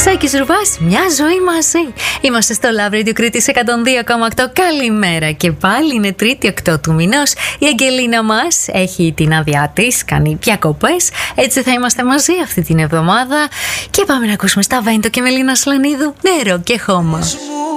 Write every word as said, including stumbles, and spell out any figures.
Σάκης Ρουβάς, μια ζωή μαζί. Είμαστε στο Love Radio Κρήτης εκατόν δύο κόμμα οκτώ. Καλημέρα και πάλι. Είναι Τρίτη οκτώ του μηνός. Η Αγγελίνα μας έχει την άδειά της, κάνει διακοπές. Έτσι θα είμαστε μαζί αυτή την εβδομάδα. Και πάμε να ακούσουμε στα Βέντο και Μελίνα Σλανίδου, Νερό και χώμα.